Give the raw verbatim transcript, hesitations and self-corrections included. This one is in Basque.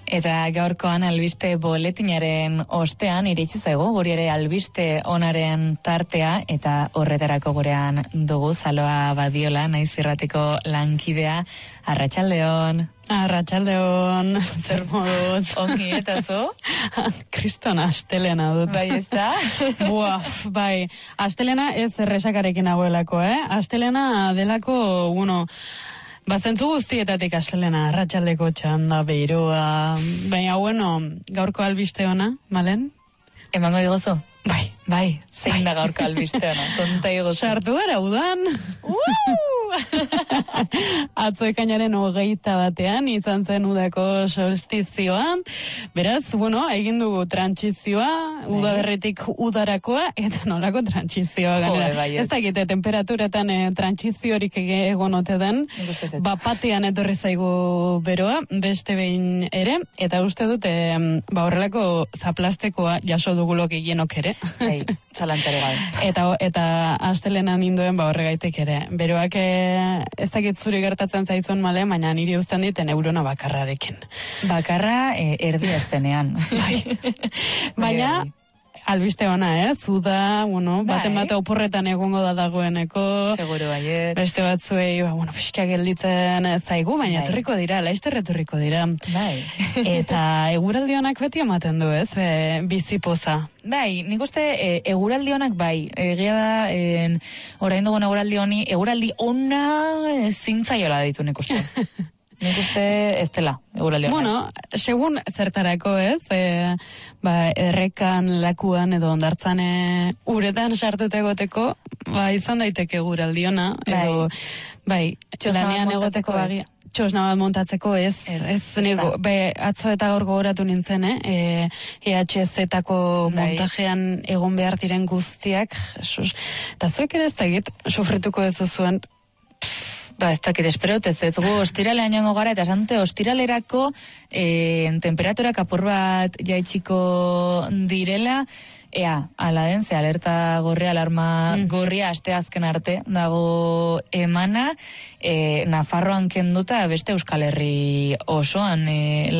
Eta gaurkoan albiste boletinaren ostean iritsi zaigu, guri ere albiste onaren tartea, eta horretarako gurean dugu Saloa Badiola, naiz irratiko lankidea. Arratsaldeon. Arratsaldeon, zer moduz? Ongi, eta zu? Kriston astelena dut. Bai, ez da? Buah, bai. Astelena ez erresakarekin nagoelako, eh? Astelena delako, bueno, bazentzu guztietatik astelena, arratsaldeko txanda, behiroa. Baina, bueno, gaurko albiste ona, malen? Emango diguzu? Bai. Bai, zein da gaurko albiste ona, konta diguzu. Sartu gara udan. Atzo ekainaren hogeita batean, izan zen udako solstizioan. Beraz, bueno, egin dugu trantsizioa, udaberritik udarakoa, eta nolako trantsizioa ganera. Bai, ez dakite, temperaturetan eh, trantsiziorik egon ote den, bapatean etorri zaigu beroa, beste behin ere, eta uste dute, ba horrelako zaplastekoa jaso dugulok egienok ere. Bai, zalantare gabe. Eta, eta astelenan induen ba horregaitek ere. Beroak eh, ez dakit zuri gertatzen zaizun male, baina niri uzten dit neurona bakarrarekin. Bakarra eh, erdi eztenean. Bai. Baina, albiste ona, eh? Zuda, bueno, bai. baten bate oporretan egongo da dagoeneko. Seguro baiet. Beste batzuei, ba, bueno, pixka gelditzen zaigu, baina etorriko dira, laizter etorriko dira. Bai. Eta eguraldi honak beti ematen du, ez? E, bizipoza. Bai, nik uste e, eguraldi honak bai. Egia da, en, orain dugun eguraldi honi, eguraldi ona zintzaiola ditu nik uste. Nik uste ez dela, eguraldi honak. Bueno, segun zertarako ez, e, ba, errekan, lakuan edo ondartzan e, uretan sartuta egoteko, ba, izan daiteke eguraldi ona, edo, bai, lanean egoteko bagi. Txosna bat montatzeko ez, ez, ez nego, be, atzo eta gaur gogoratu nintzen, eh? E H Z-ako montajean egon behar diren guztiak, Jesus. Eta zuek ere ez dakit, sofrituko ez zuen. Ba, ez dakit, espero, ez ez gu ostiralean joango gara, eta esan dute, ostiralerako eh, temperaturak apur bat jaitsiko direla, ea, ala den, ze alerta gorria, alarma mm. gorria, aste azken arte dago emana, e, Nafarroan kenduta beste Euskal Herri osoan, e,